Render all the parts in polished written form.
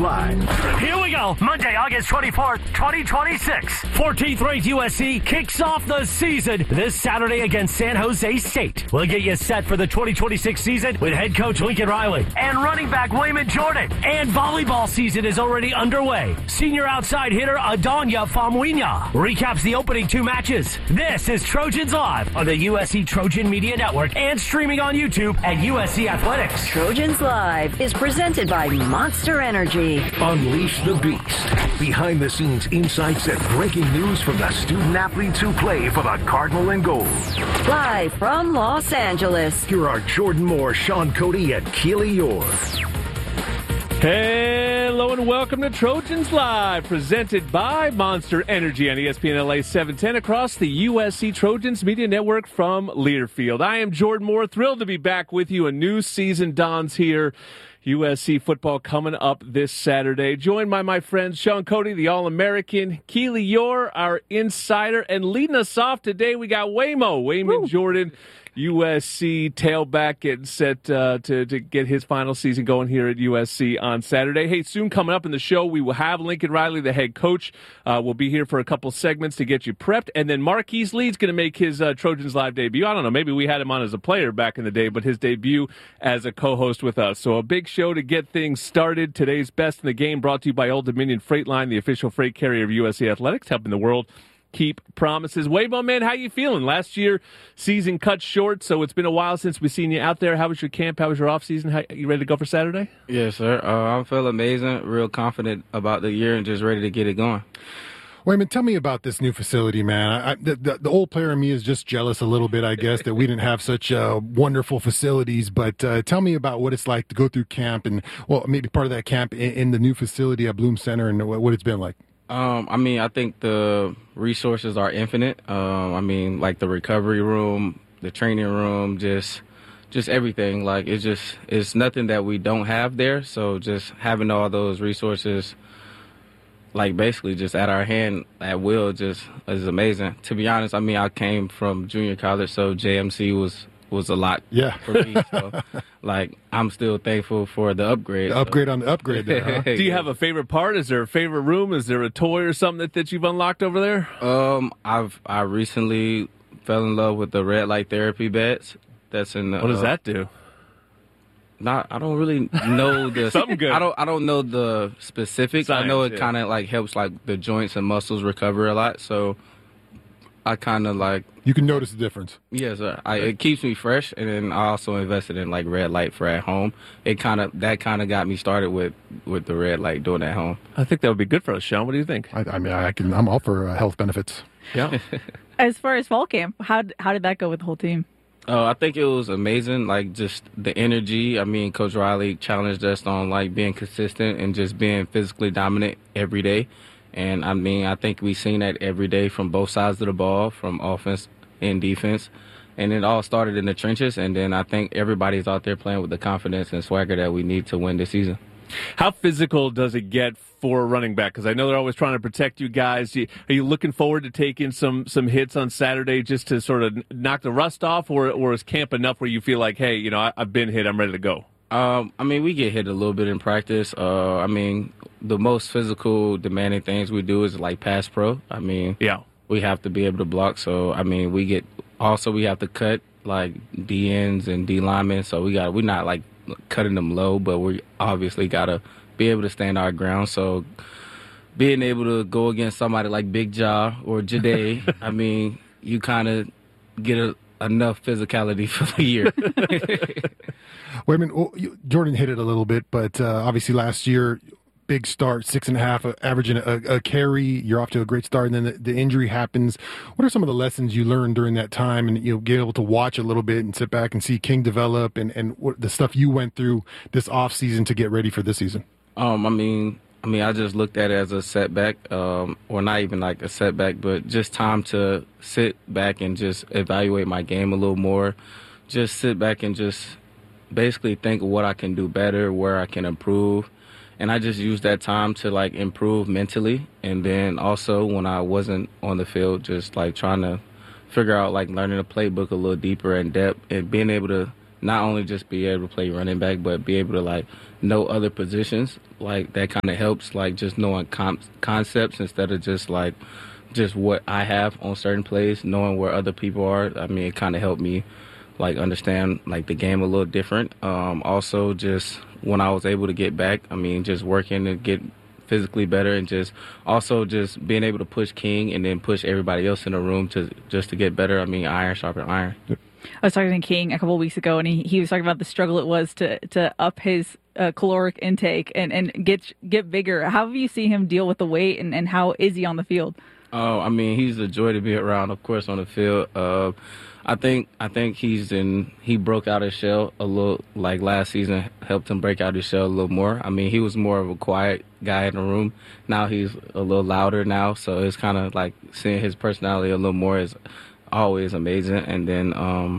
Live. Here we go. Monday, August 24th, 2026. 14th ranked USC kicks off the season this Saturday against San Jose State. We'll get you set for the 2026 season with head coach Lincoln Riley and running back Wayman Jordan. And volleyball season is already underway. Senior outside hitter Adanya Famuina recaps the opening two matches. This is Trojans Live on the USC Trojan Media Network and streaming on YouTube at USC Athletics. Trojans Live is presented by Monster Energy. Unleash the beast. Behind the scenes insights and breaking news from the student athletes who play for the Cardinal and Gold. Live from Los Angeles. Here are Jordan Moore, Sean Cody, and Keely Orr. Hello and welcome to Trojans Live, presented by Monster Energy on ESPN LA 710 across the USC Trojans Media Network from Learfield. I am Jordan Moore, thrilled to be back with you. A new season dawns here. USC football coming up this Saturday. Joined by my friends Sean Cody, the All-American, Keely Orr, our insider, and leading us off today, we got Wayman Jordan, USC tailback, getting set to get his final season going here at USC on Saturday. Hey, soon coming up in the show, we will have Lincoln Riley, the head coach. We'll be here for a couple segments to get you prepped. And then Marquise Lee's going to make his Trojans Live debut. I don't know, maybe we had him on as a player back in the day, but his debut as a co-host with us. So a big show to get things started. Today's Best in the Game brought to you by Old Dominion Freight Line, the official freight carrier of USC Athletics, helping the world keep promises. Waymo, man, how you feeling? Last year, season cut short, so it's been a while since we've seen you out there. How was your camp? How was your off season? You ready to go for Saturday? Yes, sir. I feel amazing, real confident about the year, and just ready to get it going. Wayman, tell me about this new facility, man. The old player in me is just jealous a little bit, I guess, that we didn't have such wonderful facilities. But tell me about what it's like to go through camp and, well, maybe part of that camp in the new facility at Bloom Center and what it's been like. I think the resources are infinite. Like the recovery room, the training room, just everything. Like, it's nothing that we don't have there. So just having all those resources, like, basically just at our hand at will, just is amazing. To be honest, I came from junior college, so JMC was a lot for me. So, like, I'm still thankful for the upgrade. The upgrade on the upgrade there, huh? Do you have a favorite part? Is there a favorite room? Is there a toy or something that you've unlocked over there? I recently fell in love with the red light therapy beds. That's in the, what does that do? I don't really know the something good. I don't know the specifics. Science, I know it kind of like helps like the joints and muscles recover a lot. So I kind of like. You can notice the difference. Yes, sir. It keeps me fresh, and then I also invested in like red light for at home. That kind of got me started with the red light doing at home. I think that would be good for us, Sean. What do you think? I'm all for health benefits. Yeah. As far as fall camp, how did that go with the whole team? I think it was amazing, like just the energy. Coach Riley challenged us on like being consistent and just being physically dominant every day. And I think we've seen that every day from both sides of the ball, from offense and defense. And it all started in the trenches. And then I think everybody's out there playing with the confidence and swagger that we need to win this season. How physical does it get for a running back? Because I know they're always trying to protect you guys. Are you looking forward to taking some hits on Saturday just to sort of knock the rust off, or is camp enough where you feel like, hey, I've been hit, I'm ready to go? We get hit a little bit in practice. The most physical, demanding things we do is like pass pro. We have to be able to block. So, we have to cut like DNs and D linemen. So we're not like cutting them low, but we obviously got to be able to stand our ground. So being able to go against somebody like Big Jaw or Jade, you kind of get enough physicality for the year. Wait a minute. Jordan hit it a little bit, but obviously last year, big start, 6.5, averaging a carry. You're off to a great start, and then the injury happens. What are some of the lessons you learned during that time, and get able to watch a little bit and sit back and see King develop, and what the stuff you went through this off season to get ready for this season? I just looked at it as a setback, or not even like a setback, but just time to sit back and just evaluate my game a little more. Just sit back and just basically think of what I can do better, where I can improve. And I just used that time to like improve mentally. And then also when I wasn't on the field, just like trying to figure out like learning the playbook a little deeper in depth and being able to not only just be able to play running back, but be able to like know other positions. Like that kind of helps, like just knowing concepts instead of just what I have on certain plays, knowing where other people are. I mean, it kind of helped me like understand like the game a little different. Also, just when I was able to get back, I mean, just working to get physically better, and just also just being able to push King and then push everybody else in the room to get better. I mean, iron sharpen iron. I was talking to King a couple of weeks ago, and he was talking about the struggle it was to up his caloric intake and get bigger. How have you seen him deal with the weight, and how is he on the field? Oh, I mean, he's a joy to be around, of course, on the field. I think he broke out his shell a little, like last season helped him break out his shell a little more. I mean, he was more of a quiet guy in the room. Now he's a little louder now, so it's kind of like seeing his personality a little more is always amazing. And then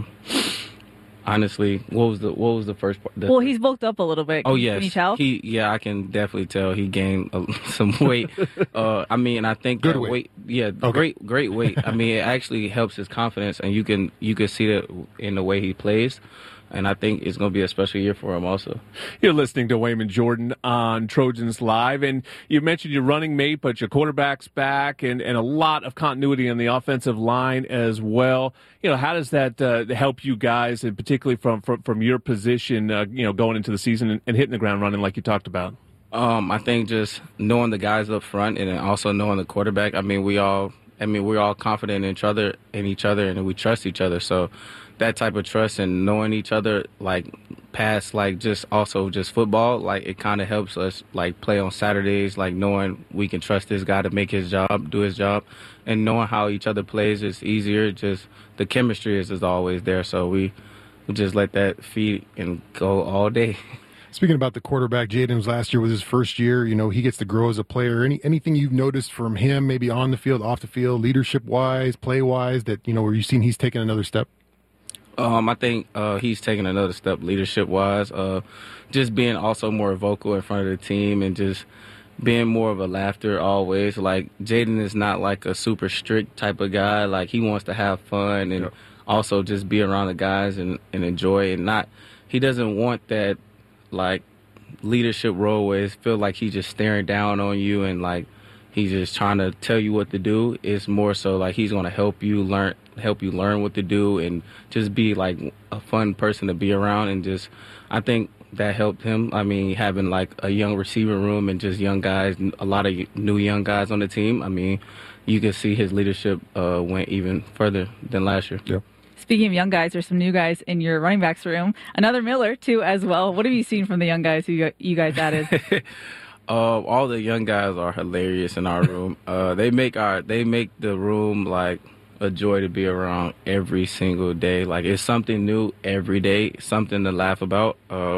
honestly, what was the first part? Well, he's bulked up a little bit. Oh yes, can you tell? I can definitely tell he gained some weight. I mean, I think good that weight. Yeah, okay. great weight. I mean, it actually helps his confidence, and you can see that in the way he plays. And I think it's going to be a special year for him also. You're listening to Wayman Jordan on Trojans Live, and you mentioned your running mate, but your quarterback's back, and a lot of continuity on the offensive line as well. You know, how does that help you guys, and particularly from your position, going into the season and hitting the ground running like you talked about? I think just knowing the guys up front and then also knowing the quarterback. I mean, we're all confident in each other, and we trust each other. So that type of trust and knowing each other, like past, like just football, like it kind of helps us like play on Saturdays, like knowing we can trust this guy to make his job, do his job, and knowing how each other plays is easier. Just the chemistry is always there. So we just let that feed and go all day. Speaking about the quarterback, Jaden's last year was his first year. You know, he gets to grow as a player. Anything you've noticed from him, maybe on the field, off the field, leadership-wise, play-wise, that, where you've seen he's taken another step? I think he's taken another step leadership-wise. Just being also more vocal in front of the team and just being more of a laughter always. Like, Jaden is not like a super strict type of guy. Like, he wants to have fun and also just be around the guys and enjoy it. He doesn't want that, like, leadership role where it feel like he's just staring down on you and like he's just trying to tell you what to do. It's more so like he's going to help you learn what to do and just be like a fun person to be around. And just I think that helped him. I mean, having like a young receiver room and just young guys, a lot of new young guys on the team. I mean, you can see his leadership went even further than last year. Yeah. Speaking of young guys, there's some new guys in your running backs room. Another Miller, too, as well. What have you seen from the young guys who you guys added? All the young guys are hilarious in our room. They make the room like a joy to be around every single day. Like it's something new every day, something to laugh about.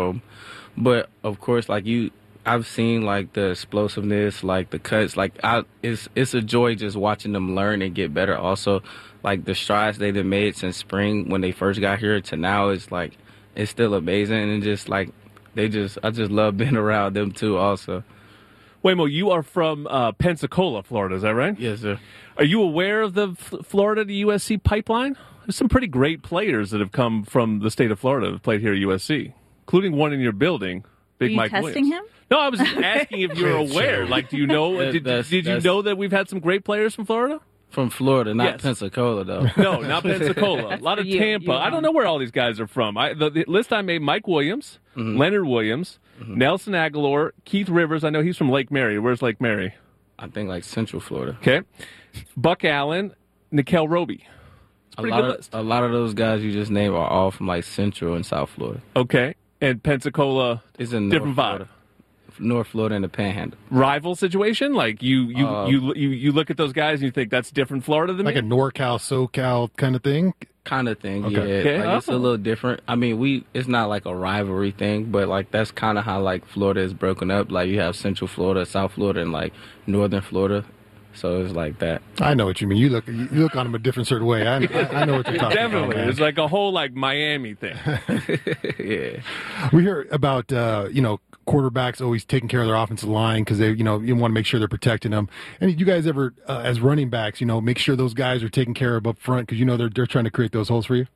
But of course, like I've seen like the explosiveness, like the cuts. Like it's a joy just watching them learn and get better. Also, like the strides they've made since spring when they first got here to now is like it's still amazing. And just like I just love being around them too. Also. Waymo, you are from Pensacola, Florida. Is that right? Yes, sir. Are you aware of the Florida to USC pipeline? There's some pretty great players that have come from the state of Florida that have played here at USC, including one in your building, Big Mike Williams. Testing him? No, I was asking if you're aware. Like, do you know? Did you know that we've had some great players from Florida? From Florida, not Pensacola, though. No, not Pensacola. A lot of Tampa. I don't know where all these guys are from. The list I made: Mike Williams, Leonard Williams, Nelson Aguilar, Keith Rivers. I know he's from Lake Mary. Where's Lake Mary? I think like Central Florida. Okay. Buck Allen, Nickel Roby. A lot of those guys you just named are all from like Central and South Florida. Okay. And Pensacola is a different vibe. North Florida and the Panhandle. Rival situation? Like you look at those guys and you think that's different Florida than like me? a NorCal, SoCal kind of thing? Kind of thing, okay. Yeah. Okay. Like, it's a little different. I mean, it's not like a rivalry thing, but like that's kind of how like Florida is broken up. Like you have Central Florida, South Florida, and like Northern Florida. So it's like that. I know what you mean. You look on them a different sort of way. I know what you're talking Definitely. about. Man. It's like a whole like Miami thing. Yeah. We hear about quarterbacks always taking care of their offensive line because they you want to make sure they're protecting them. And you guys ever as running backs make sure those guys are taken care of up front because they're trying to create those holes for you?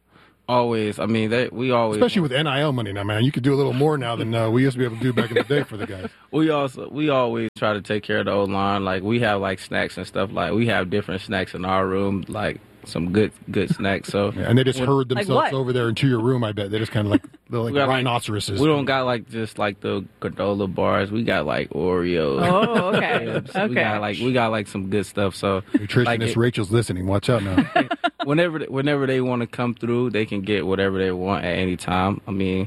Always. I mean, we always. Especially with NIL money now, man. You could do a little more now than we used to be able to do back in the day for the guys. We always try to take care of the O-line. Like, we have, like, snacks and stuff. Like, we have different snacks in our room, like some good snacks. So yeah, and they just herd themselves over there into your room, I bet. They just kind of they're like rhinoceroses. We don't got, like, just, like, the granola bars. We got, like, Oreos. Oh, okay. Okay. We got some good stuff. So nutritionist Rachel's listening. Watch out now. Whenever they want to come through, they can get whatever they want at any time. We're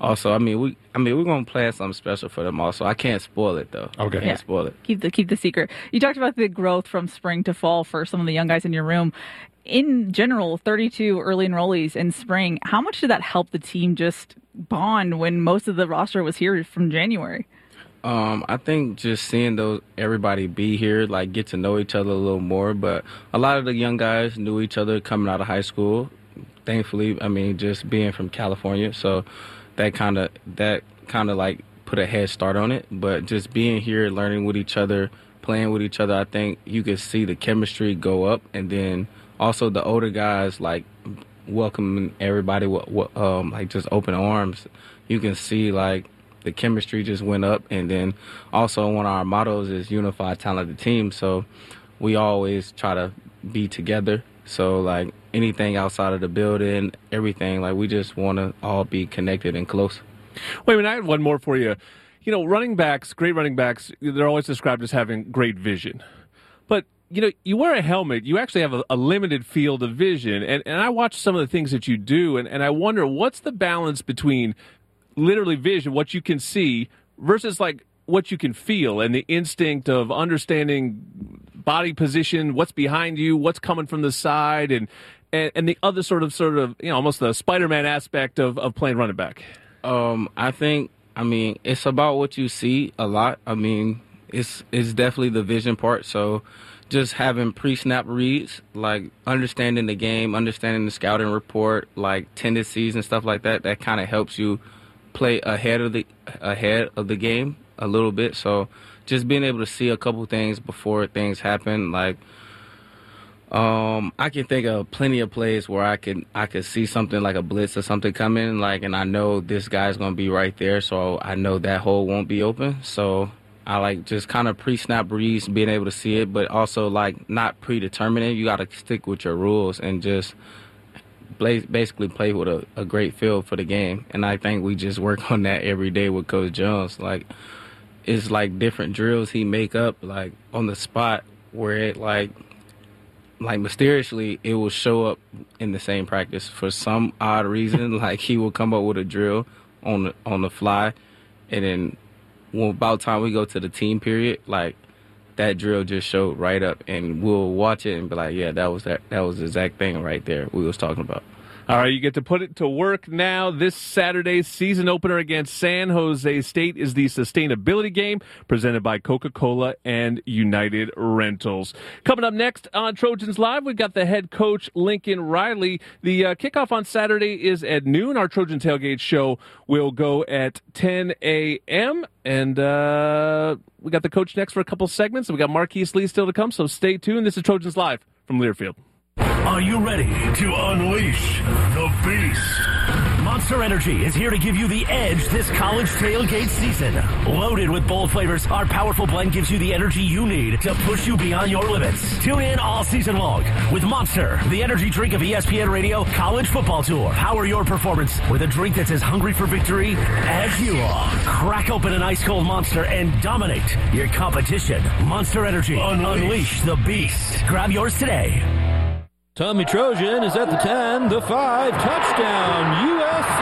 gonna plan something special for them. Also, I can't spoil it though. Okay, I can't spoil it. Keep the secret. You talked about the growth from spring to fall for some of the young guys in your room. In general, 32 early enrollees in spring. How much did that help the team just bond when most of the roster was here from January? I think just seeing everybody be here, like, get to know each other a little more. But a lot of the young guys knew each other coming out of high school. Thankfully, just being from California, so that kind of like put a head start on it. But just being here, learning with each other, playing with each other, I think you could see the chemistry go up, and then also the older guys like welcoming everybody with like just open arms. You can see like the chemistry just went up, and then also one of our mottos is unified, talented team. So we always try to be together. So like anything outside of the building, everything, like we just want to all be connected and close. Wait a minute, I had one more for you. You know, running backs, great running backs, they're always described as having great vision. But, you know, you wear a helmet, you actually have a limited field of vision. And I watch some of the things that you do, and I wonder what's the balance between literally vision, what you can see, versus like what you can feel and the instinct of understanding body position, what's behind you, what's coming from the side, and the other sort of, you know, almost the Spider-Man aspect of playing running back. It's about what you see a lot. It's definitely the vision part. So just having pre-snap reads, like understanding the game, understanding the scouting report, like tendencies and stuff like that, that kind of helps you play ahead of the game a little bit. So just being able to see a couple things before things happen, like I can think of plenty of plays where I could see something like a blitz or something coming, like, and I know this guy's gonna be right there, so I know that hole won't be open. So I like just kind of pre-snap reads, being able to see it, but also like not predetermining. You got to stick with your rules and just basically play with a great feel for the game. And I think we just work on that every day with Coach Jones. Like, it's like different drills he make up like on the spot where it like mysteriously it will show up in the same practice for some odd reason. Like he will come up with a drill on the fly, and then about time we go to the team period, like that drill just showed right up, and we'll watch it and be like, yeah, that was the exact thing right there we was talking about. All right, you get to put it to work now. This Saturday's season opener against San Jose State is the sustainability game presented by Coca-Cola and United Rentals. Coming up next on Trojans Live, we've got the head coach, Lincoln Riley. The kickoff on Saturday is at noon. Our Trojan Tailgate show will go at 10 a.m., and we got the coach next for a couple segments, and we got Marquise Lee still to come, so stay tuned. This is Trojans Live from Learfield. Are you ready to unleash the beast? Monster Energy is here to give you the edge this college tailgate season. Loaded with bold flavors, our powerful blend gives you the energy you need to push you beyond your limits. Tune in all season long with Monster, the energy drink of ESPN Radio College Football Tour. Power your performance with a drink that's as hungry for victory as you are. Crack open an ice-cold Monster and dominate your competition. Monster Energy. Unleash the beast. Grab yours today. Tommy Trojan is at the 10, the 5, touchdown,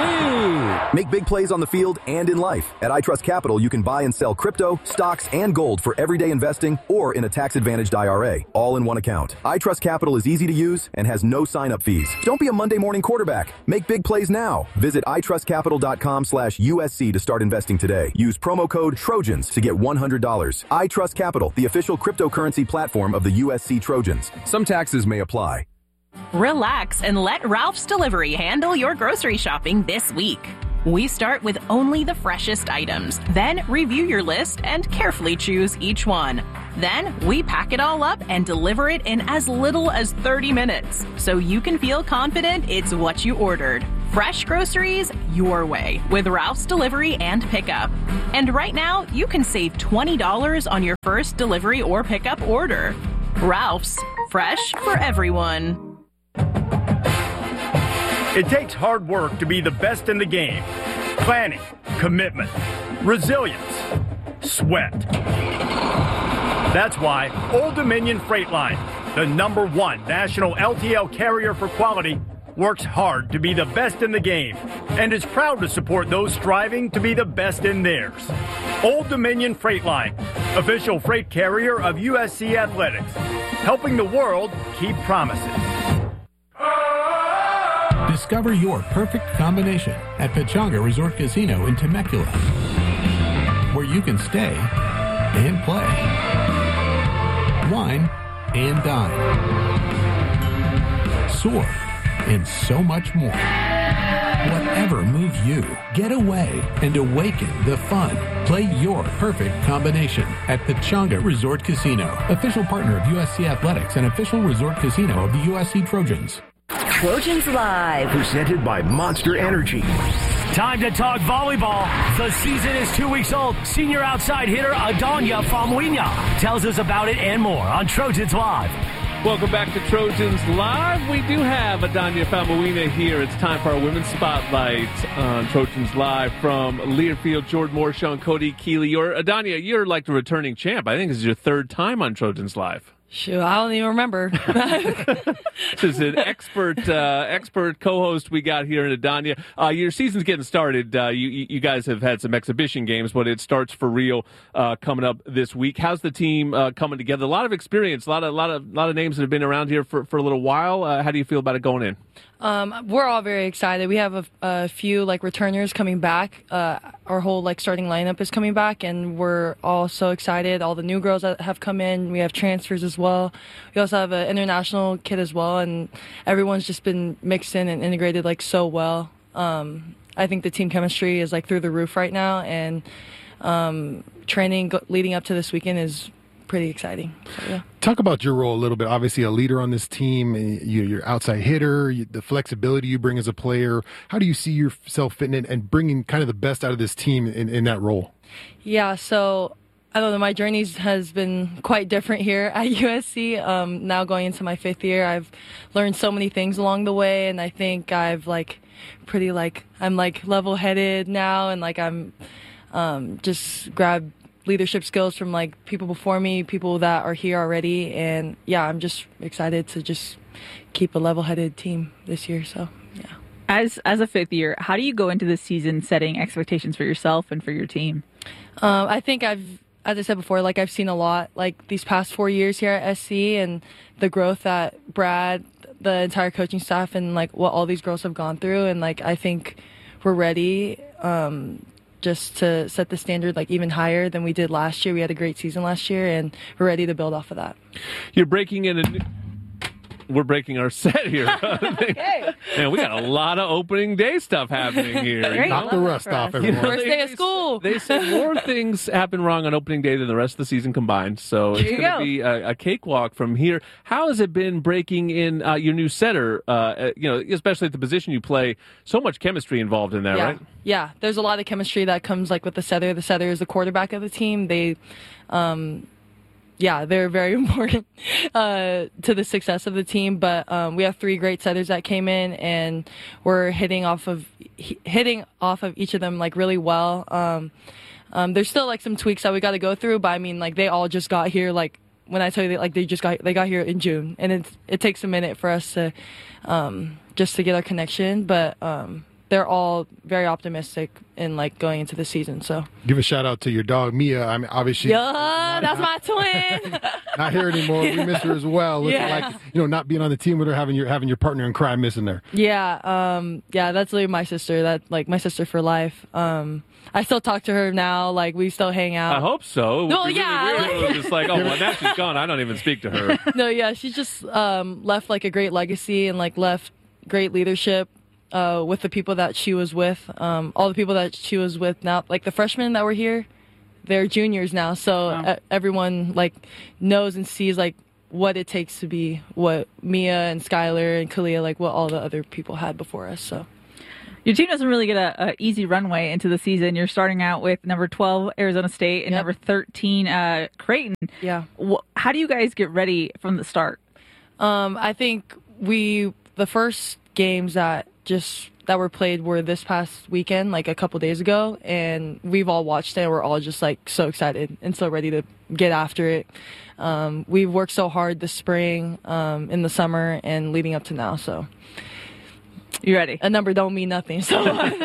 USC! Make big plays on the field and in life. At iTrust Capital, you can buy and sell crypto, stocks, and gold for everyday investing or in a tax-advantaged IRA, all in one account. iTrust Capital is easy to use and has no sign-up fees. Don't be a Monday morning quarterback. Make big plays now. Visit iTrustCapital.com/USC to start investing today. Use promo code TROJANS to get $100. iTrust Capital, the official cryptocurrency platform of the USC Trojans. Some taxes may apply. Relax and let Ralph's Delivery handle your grocery shopping this week. We start with only the freshest items, then review your list and carefully choose each one. Then we pack it all up and deliver it in as little as 30 minutes, so you can feel confident it's what you ordered. Fresh groceries your way with Ralph's Delivery and Pickup. And right now, you can save $20 on your first delivery or pickup order. Ralph's, fresh for everyone. It takes hard work to be the best in the game. Planning, commitment, resilience, sweat. That's why Old Dominion Freight Line, the #1 national LTL carrier for quality, works hard to be the best in the game and is proud to support those striving to be the best in theirs. Old Dominion Freight Line, official freight carrier of USC Athletics, helping the world keep promises. Discover your perfect combination at Pechanga Resort Casino in Temecula, where you can stay and play, wine and dine, soar, and so much more. Whatever moves you, get away and awaken the fun. Play your perfect combination at Pechanga Resort Casino, official partner of USC Athletics and official resort casino of the USC Trojans. Trojans Live, presented by Monster Energy. Time to talk volleyball. The season is 2 weeks old. Senior outside hitter Adanya Famuina tells us about it and more on Trojans Live. Welcome back to Trojans Live. We do have Adanya Famuina here. It's time for our Women's Spotlight on Trojans Live from Learfield. Jordan Moore, Sean Cody, Keeley. Adanya, you're like the returning champ. I think this is your third time on Trojans Live. Shoot, I don't even remember. This is an expert co-host we got here in Adanya. Your season's getting started. You guys have had some exhibition games, but it starts for real coming up this week. How's the team coming together? A lot of experience, a lot of names that have been around here for a little while. How do you feel about it going in? We're all very excited. We have a few returners coming back. Our whole starting lineup is coming back, and we're all so excited. All the new girls that have come in. We have transfers as well. We also have an international kid as well, and everyone's just been mixed in and integrated so well. I think the team chemistry is through the roof right now, and training leading up to this weekend is pretty exciting. So, yeah. Talk about your role a little bit. Obviously, a leader on this team. You're outside hitter. The flexibility you bring as a player. How do you see yourself fitting in and bringing kind of the best out of this team in that role? Yeah, so I don't know. My journey has been quite different here at USC. Now going into my 5th year, I've learned so many things along the way, and I think I've I'm level-headed now, and I'm just grab leadership skills from people before me, people that are here already, and yeah, I'm just excited to just keep a level-headed team this year. So yeah. As a 5th year, how do you go into the season setting expectations for yourself and for your team? I think as I said before, I've seen a lot these past 4 years here at SC, and the growth that Brad, the entire coaching staff, and what all these girls have gone through, and I think we're ready. Just to set the standard even higher than we did last year. We had a great season last year, and we're ready to build off of that. You're breaking in we're breaking our set here. Okay. Man, we got a lot of opening day stuff happening here. Great. Knock the rust off, everyone. First day of school. They say more things happen wrong on opening day than the rest of the season combined. So it's going to be a cakewalk from here. How has it been breaking in your new setter? Especially at the position you play, so much chemistry involved in that, right? Yeah, there's a lot of chemistry that comes with the setter. The setter is the quarterback of the team. They're very important to the success of the team. But we have 3 great setters that came in, and we're hitting off of each of them really well. There's still some tweaks that we got to go through, but I mean they all just got here when I tell you that they got here in June, and it takes a minute for us to just to get our connection, but they're all very optimistic in going into the season. So give a shout out to your dog Mia. I mean, obviously, that's my twin. Not here anymore. We miss her as well. Not being on the team with her, having your partner in crime missing there. Yeah, that's literally my sister. That my sister for life. I still talk to her now. We still hang out. I hope so. No, It's now she's gone. I don't even speak to her. No, yeah, she's just left a great legacy and left great leadership. with the people that she was with. All the people that she was with now, like the freshmen that were here, they're juniors now. So everyone like knows and sees like what it takes to be what Mia and Skylar and Kalia, like what all the other people had before us. So your team doesn't really get a easy runway into the season. You're starting out with number 12 Arizona State and number 13 Creighton. Yeah. How do you guys get ready from the start? I think the first games that were played were this past weekend, like a couple days ago, and we've all watched it and we're all just like so excited and so ready to get after it. We've worked so hard this spring, in the summer and leading up to now, so you ready? A number don't mean nothing, so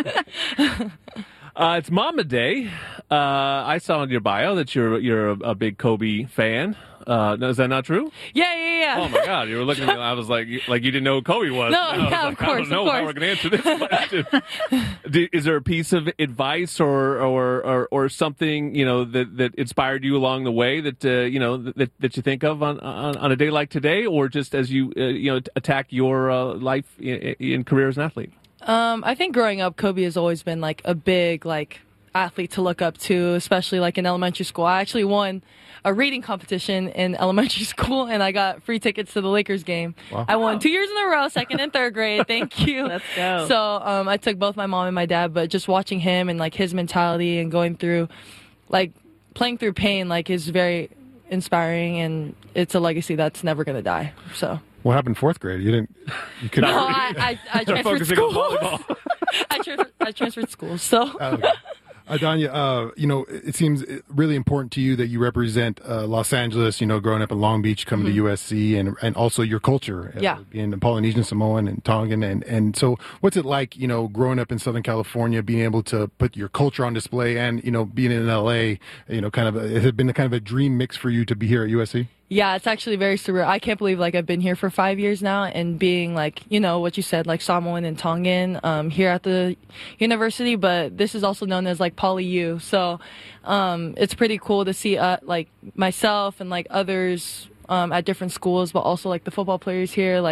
it's Mama Day. I saw in your bio that you're a big Kobe fan. Is that not true? Yeah. Oh my God, you were looking at me. I was like you didn't know who Kobe was. No, yeah, of course. I don't know how we're going to answer this question. Is there a piece of advice or something that inspired you along the way that that you think of on a day like today, or just as you attack your life in career as an athlete? I think growing up, Kobe has always been like a big athlete to look up to, especially like in elementary school. I actually won a reading competition in elementary school, and I got free tickets to the Lakers game. Wow. I won 2 years in a row, second and third grade. Thank you. Let's go. So I took both my mom and my dad, but just watching him and like his mentality and going through, like playing through pain, like is very inspiring, and it's a legacy that's never going to die. So. What happened in fourth grade? You couldn't. No, I transferred schools. I transferred schools. So. Okay. Adanya, it seems really important to you that you represent Los Angeles, growing up in Long Beach, coming to USC, and also your culture, being Polynesian, Samoan, and Tongan. And so what's it like, growing up in Southern California, being able to put your culture on display and, being in LA, has it been kind of a dream mix for you to be here at USC? Yeah, it's actually very surreal. I can't believe I've been here for 5 years now, and being what you said, like Samoan and Tongan here at the university, but this is also known as Poly U. So it's pretty cool to see myself and others at different schools, but also the football players here,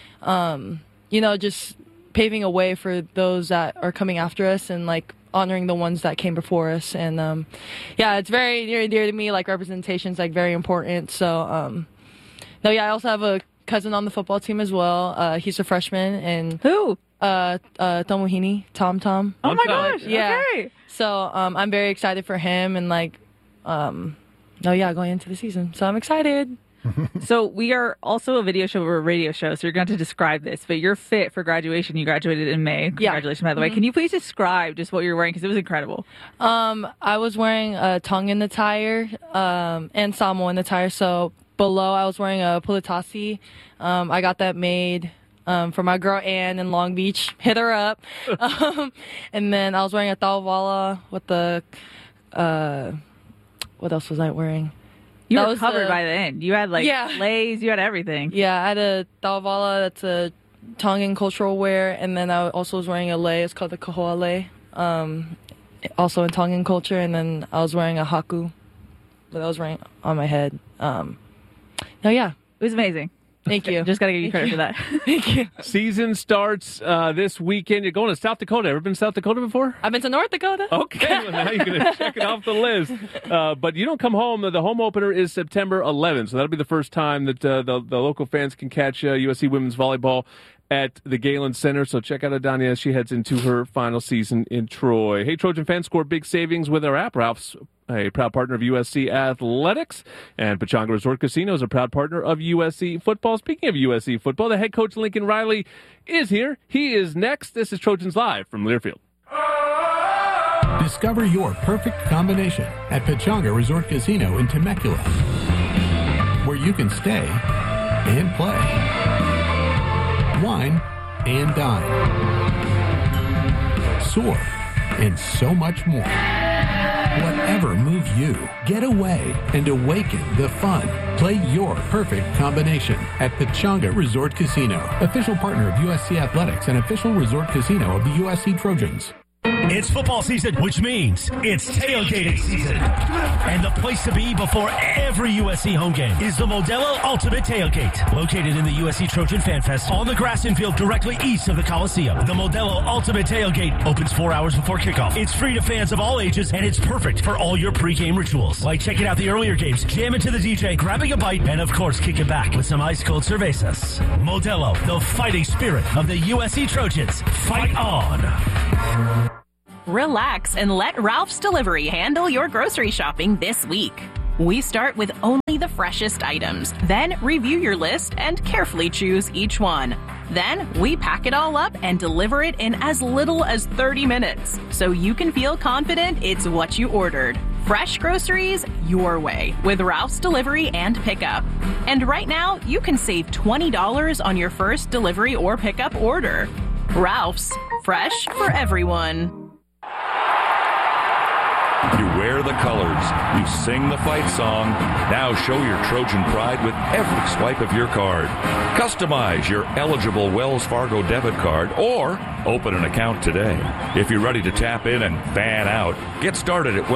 just paving a way for those that are coming after us and honoring the ones that came before us. And it's very near and dear to me. Representation's very important. So I also have a cousin on the football team as well. He's a freshman. And who? Tomohini, Tom. Oh my gosh. Yeah. Okay. So I'm very excited for him and going into the season. So I'm excited. So we are also a video show or a radio show, so you're going to describe this, but you're fit for graduation. You graduated in May. Congratulations, by the way. Can you please describe just what you're wearing, because it was incredible? I was wearing a Tongan attire and Samoan attire. So below I was wearing a Pulitasi. I got that made for my girl Ann in Long Beach. Hit her up. And then I was wearing a Tauvala with the what else was I wearing? You were covered by the end. You had leis, you had everything. Yeah, I had a Tauvala, that's a Tongan cultural wear, and then I also was wearing a lei. It's called the Kahoa lei, also in Tongan culture, and then I was wearing a haku that I was wearing on my head. It was amazing. Thank you. Just got to give you credit for that. Thank you. Season starts this weekend. You're going to South Dakota. Ever been to South Dakota before? I've been to North Dakota. Okay, well, now you're going to check it off the list. But you don't come home. The home opener is September 11th, so that'll be the first time that the local fans can catch USC women's volleyball at the Galen Center. So check out Adanya as she heads into her final season in Troy. Hey, Trojan fans, score big savings with our app. Ralph's a proud partner of USC Athletics, and Pechanga Resort Casino is a proud partner of USC football. Speaking of USC football, the head coach Lincoln Riley is here. He is next. This is Trojans Live from Learfield. Discover your perfect combination at Pechanga Resort Casino in Temecula, where you can stay and play, wine and dine, soar, and so much more. Whatever moves you, get away and awaken the fun. Play your perfect combination at Pechanga Resort Casino, official partner of USC Athletics and official resort casino of the USC Trojans. It's football season, which means it's tailgating season. And the place to be before every USC home game is the Modelo Ultimate Tailgate. Located in the USC Trojan Fan Fest on the grass infield directly east of the Coliseum. The Modelo Ultimate Tailgate opens 4 hours before kickoff. It's free to fans of all ages, and it's perfect for all your pregame rituals. Like checking out the earlier games, jamming to the DJ, grabbing a bite, and of course, kicking back with some ice-cold cervezas. Modelo, the fighting spirit of the USC Trojans. Fight on! Relax and let Ralph's Delivery handle your grocery shopping this week. We start with only the freshest items, then review your list and carefully choose each one. Then we pack it all up and deliver it in as little as 30 minutes, so you can feel confident it's what you ordered. Fresh groceries your way with Ralph's Delivery and Pickup. And right now, you can save $20 on your first delivery or pickup order. Ralph's, fresh for everyone. You wear the colors. You sing the fight song. Now show your Trojan pride with every swipe of your card. Customize your eligible Wells Fargo debit card or open an account today. If you're ready to tap in and fan out, get started at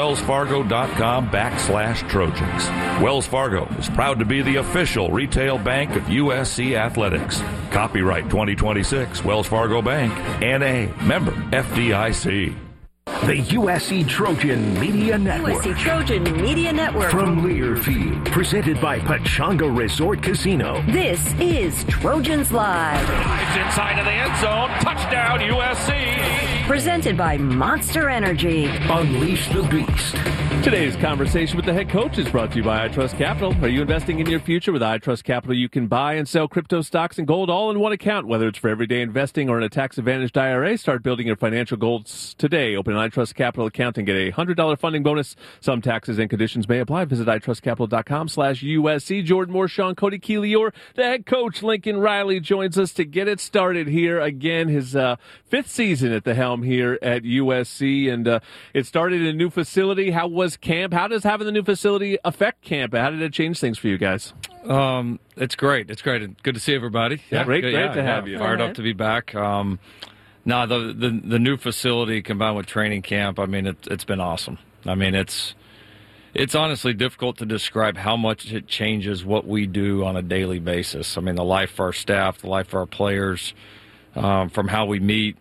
wellsfargo.com/Trojans. Wells Fargo is proud to be the official retail bank of USC Athletics. Copyright 2026 Wells Fargo Bank, N.A., member FDIC. The USC Trojan Media Network. USC Trojan Media Network. From Learfield. Presented by Pechanga Resort Casino. This is Trojans Live. Drives inside of the end zone. Touchdown, USC. Presented by Monster Energy. Unleash the Beast. Today's conversation with the head coach is brought to you by iTrust Capital. Are you investing in your future? With iTrust Capital, you can buy and sell crypto, stocks, and gold all in one account. Whether it's for everyday investing or in a tax-advantaged IRA, start building your financial goals today. Open an iTrust Capital account and get a $100 funding bonus. Some taxes and conditions may apply. Visit itrustcapital.com/USC. Jordan Moore, Sean Cody Keelior, the head coach, Lincoln Riley, joins us to get it started here again. His fifth season at the helm here at USC, and it started in a new facility. How was camp? How does having the new facility affect camp? How did it change things for you guys? It's great. It's great. Good to see everybody. Great to have you. Fired up to be back. No, the new facility combined with training camp, I mean, it's been awesome. I mean, it's honestly difficult to describe how much it changes what we do on a daily basis. I mean, the life for our staff, the life for our players, from how we meet,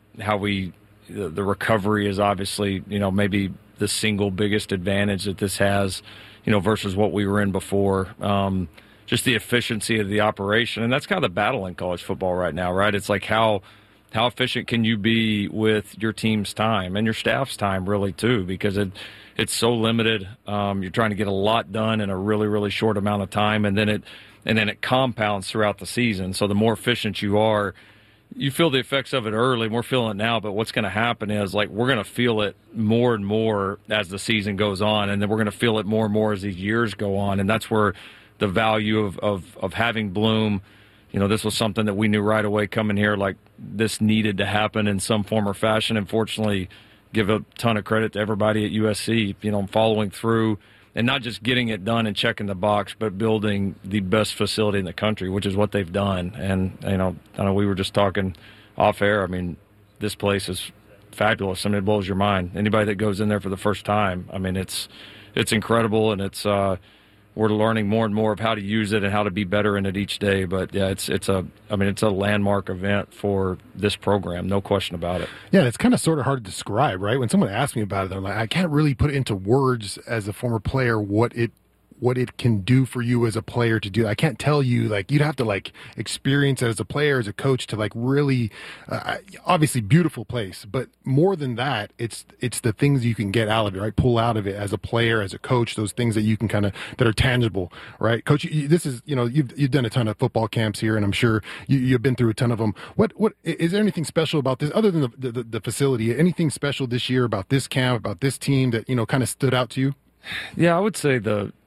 the recovery is obviously, maybe the single biggest advantage that this has, versus what we were in before. Just the efficiency of the operation. And that's kind of the battle in college football right now, right? It's like how efficient can you be with your team's time and your staff's time, really, too, because it's so limited. You're trying to get a lot done in a really, really short amount of time, and then it compounds throughout the season. So the more efficient you are, you feel the effects of it early. We're feeling it now, but what's going to happen is, like, we're going to feel it more and more as the season goes on, and then we're going to feel it more and more as these years go on, and that's where the value of having Bloom. This was something that we knew right away coming here, like this needed to happen in some form or fashion. And fortunately, give a ton of credit to everybody at USC, following through and not just getting it done and checking the box, but building the best facility in the country, which is what they've done. And, I know we were just talking off air. I mean, this place is fabulous. I mean, it blows your mind. Anybody that goes in there for the first time, I mean, it's incredible, and it's we're learning more and more of how to use it and how to be better in it each day. But yeah, it's a landmark event for this program, no question about it. Yeah, it's kind of sort of hard to describe, right? When someone asks me about it, they're like, I can't really put it into words as a former player what it can do for you as a player to do. I can't tell you, like, you'd have to like experience it as a player, as a coach, to like really, obviously beautiful place, but more than that, it's the things you can get out of it, right? Pull out of it as a player, as a coach, those things that you can that are tangible, right? Coach, this is, you've done a ton of football camps here, and I'm sure you've been through a ton of them. What is there anything special about this other than the facility? Anything special this year about this camp, about this team that, kind of stood out to you? Yeah, I would say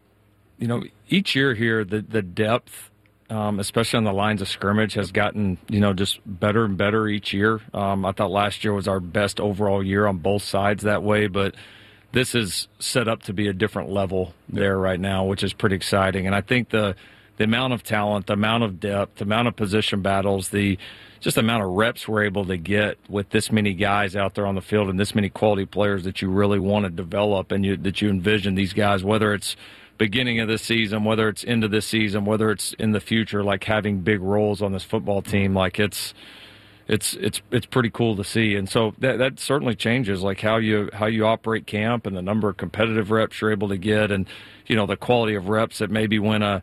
each year here, the depth, especially on the lines of scrimmage, has gotten, just better and better each year. I thought last year was our best overall year on both sides that way, but this is set up to be a different level there right now, which is pretty exciting. And I think the the amount of talent, the amount of depth, the amount of position battles, just the amount of reps we're able to get with this many guys out there on the field and this many quality players that you really want to develop and that you envision these guys, whether it's beginning of this season, whether it's into this season, whether it's in the future, like having big roles on this football team, like it's pretty cool to see. And so that certainly changes like how you operate camp and the number of competitive reps you're able to get, and the quality of reps that maybe when the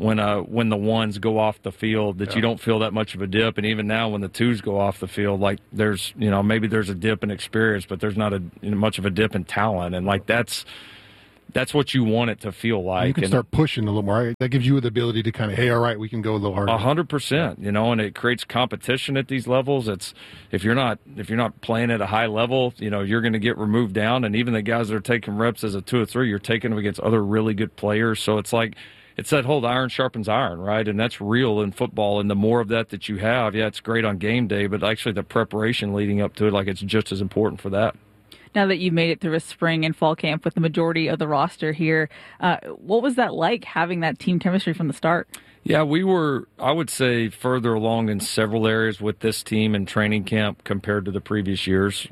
ones go off the field that you don't feel that much of a dip, and even now when the twos go off the field, like there's maybe there's a dip in experience, but there's not much of a dip in talent, and like that's what you want it to feel like. You can start pushing a little more. Right? That gives you the ability to kind of, hey, all right, we can go a little harder. 100%, and it creates competition at these levels. It's if you're not playing at a high level, you're going to get removed down, and even the guys that are taking reps as a 2 or 3, you're taking them against other really good players. So it's like it's that whole iron sharpens iron, right? And that's real in football. And the more of that you have, it's great on game day, but actually the preparation leading up to it, like it's just as important for that. Now that you've made it through a spring and fall camp with the majority of the roster here, what was that like, having that team chemistry from the start? Yeah, we were, I would say, further along in several areas with this team in training camp compared to the previous years.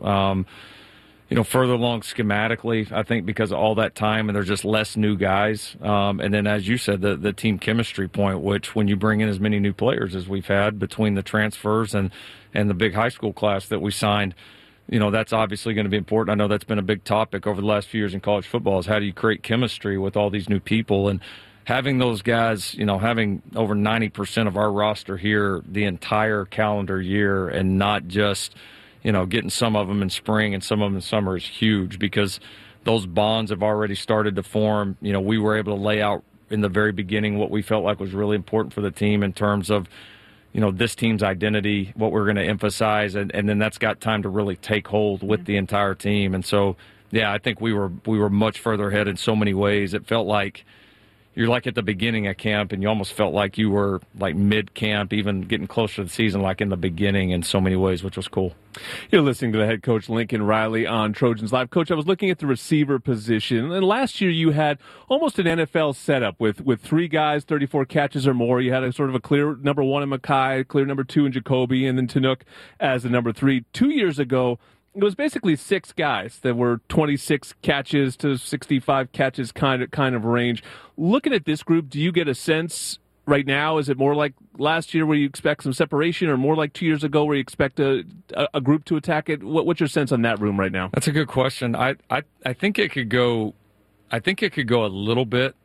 Further along schematically, I think because of all that time and there's just less new guys. And then, as you said, the team chemistry point, which when you bring in as many new players as we've had between the transfers and the big high school class that we signed, that's obviously going to be important. I know that's been a big topic over the last few years in college football is how do you create chemistry with all these new people, and having those guys, having over 90% of our roster here the entire calendar year and not just, getting some of them in spring and some of them in summer is huge because those bonds have already started to form. We were able to lay out in the very beginning what we felt like was really important for the team in terms of this team's identity, what we're going to emphasize, and then that's got time to really take hold with the entire team. And so, I think we were much further ahead in so many ways. It felt like you're like at the beginning of camp, and you almost felt like you were like mid-camp, even getting closer to the season, like in the beginning in so many ways, which was cool. You're listening to the head coach, Lincoln Riley, on Trojans Live. Coach, I was looking at the receiver position, and last year you had almost an NFL setup with 3 guys, 34 catches or more. You had a sort of a clear number 1 in Makai, clear number 2 in Jacoby, and then Tanook as the number 3. 2 years ago, it was basically 6 guys that were 26 catches to 65 catches kind of range. Looking at this group, do you get a sense right now, is it more like last year where you expect some separation, or more like 2 years ago where you expect a group to attack it? What's your sense on that room right now? That's a good question. I think it could go a little bit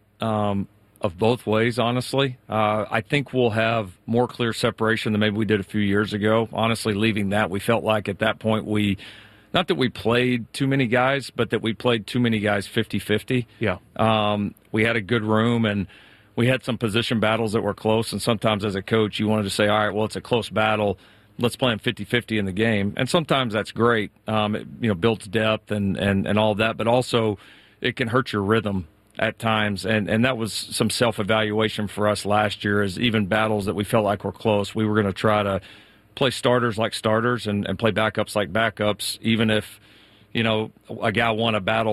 of both ways, honestly. I think we'll have more clear separation than maybe we did a few years ago. Honestly, leaving that, we felt like at that point not that we played too many guys, but that we played too many guys 50-50. Yeah. We had a good room, and we had some position battles that were close, and sometimes as a coach you wanted to say, all right, well, it's a close battle. Let's play them 50-50 in the game. And sometimes that's great. It builds depth and all of that, but also it can hurt your rhythm at times. And that was some self-evaluation for us last year, as even battles that we felt like were close, we were going to try to play starters like starters and play backups like backups, even if, a guy won a battle,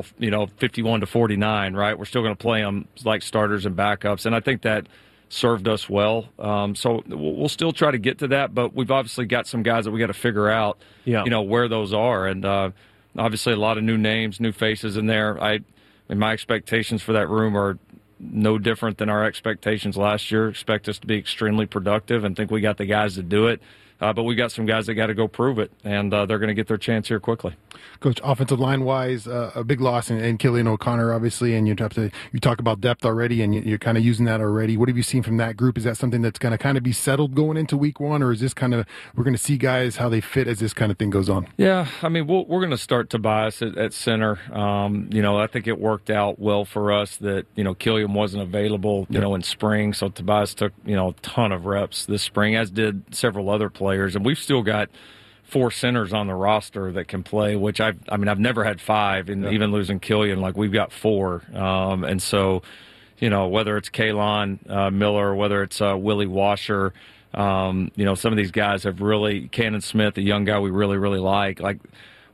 51-49, right? We're still going to play them like starters and backups. And I think that served us well. So we'll still try to get to that, but we've obviously got some guys that we got to figure out, where those are. And obviously a lot of new names, new faces in there. My expectations for that room are no different than our expectations last year. Expect us to be extremely productive and think we got the guys to do it. But we got some guys that got to go prove it, and they're going to get their chance here quickly. Coach, offensive line-wise, a big loss in Killian O'Connor, obviously, and you talk about depth already, and you're kind of using that already. What have you seen from that group? Is that something that's going to kind of be settled going into week 1, or is this kind of we're going to see guys how they fit as this kind of thing goes on? Yeah, I mean, we're going to start Tobias at center. I think it worked out well for us that Killian wasn't available, in spring, so Tobias took a ton of reps this spring, as did several other players, and we've still got 4 centers on the roster that can play, which I've never had 5, and even losing Killian, like we've got 4. And so, whether it's Kaylon Miller, whether it's Willie Washer, some of these guys have really, Cannon Smith, a young guy we really, really like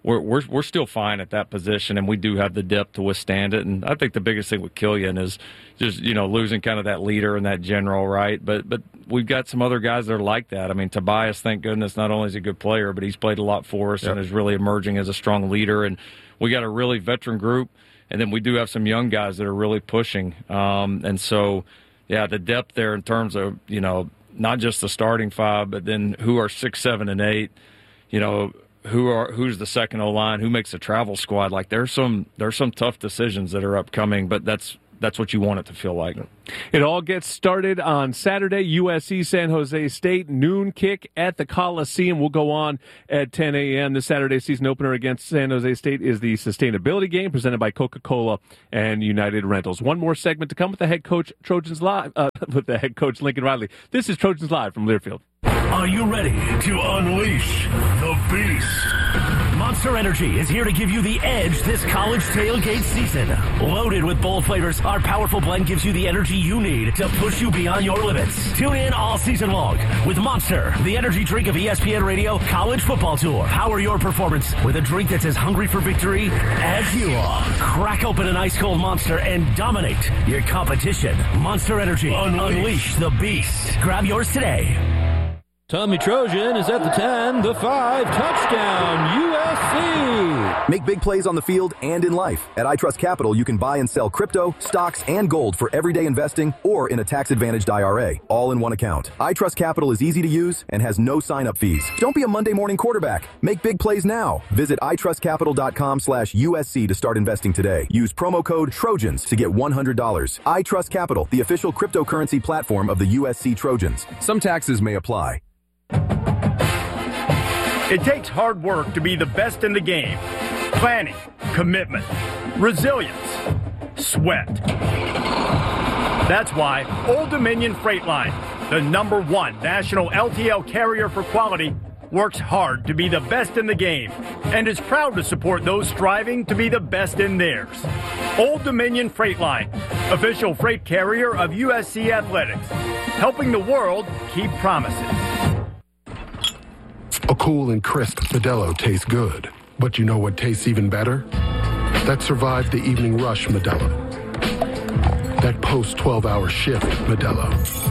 we're still fine at that position, and we do have the depth to withstand it. And I think the biggest thing with Killian is just, losing kind of that leader and that general, right? But we've got some other guys that are like that. I mean, Tobias, thank goodness, not only is he a good player, but he's played a lot for us and is really emerging as a strong leader. And we got a really veteran group, and then we do have some young guys that are really pushing. And so, the depth there in terms of, not just the starting five, but then who are 6, 7, and 8, who's the second O-line, who makes the travel squad. Like there's some tough decisions that are upcoming, but that's what you want it to feel like. It all gets started on Saturday, USC San Jose State, noon kick at the Coliseum. Will go on at 10 a.m. The Saturday season opener against San Jose State is the sustainability game presented by Coca-Cola and United Rentals. One more segment to come with the head coach Trojans Live, with the head coach Lincoln Riley. This is Trojans Live from Learfield. Are you ready to unleash the beast? Monster Energy is here to give you the edge this college tailgate season. Loaded with bold flavors, our powerful blend gives you the energy you need to push you beyond your limits. Tune in all season long with Monster, the energy drink of ESPN Radio College Football Tour. Power your performance with a drink that's as hungry for victory as you are. Crack open an ice-cold Monster and dominate your competition. Monster Energy. Unleash the beast. Grab yours today. Tommy Trojan is at the 10, the 5, touchdown, USC! Make big plays on the field and in life. At iTrust Capital, you can buy and sell crypto, stocks, and gold for everyday investing or in a tax-advantaged IRA, all in one account. iTrust Capital is easy to use and has no sign-up fees. Don't be a Monday morning quarterback. Make big plays now. Visit iTrustCapital.com/USC to start investing today. Use promo code TROJANS to get $100. iTrust Capital, the official cryptocurrency platform of the USC Trojans. Some taxes may apply. It takes hard work to be the best in the game. Planning, commitment, resilience, sweat. That's why Old Dominion Freight Line, the #1 national LTL carrier for quality, works hard to be the best in the game and is proud to support those striving to be the best in theirs. Old Dominion Freight Line, official freight carrier of USC Athletics, helping the world keep promises. A cool and crisp Modelo tastes good. But you know what tastes even better? That survived the evening rush Modelo. That post-12-hour shift Modelo.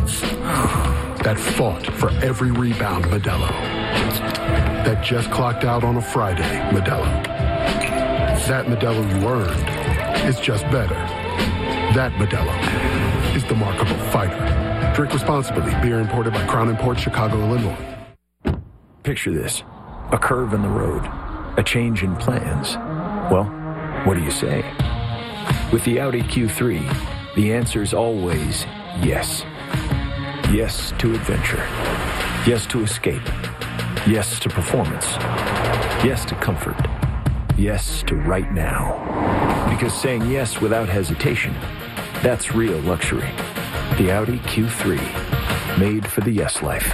That fought for every rebound Modelo. That just clocked out on a Friday Modelo. That Modelo you earned is just better. That Modelo is the mark of a fighter. Drink responsibly. Beer imported by Crown Imports, Chicago, Illinois. Picture this, a curve in the road, a change in plans. Well, what do you say? With the Audi Q3, the answer is always yes. Yes to adventure. Yes to escape. Yes to performance. Yes to comfort. Yes to right now. Because saying yes without hesitation, that's real luxury. The Audi Q3, made for the yes life.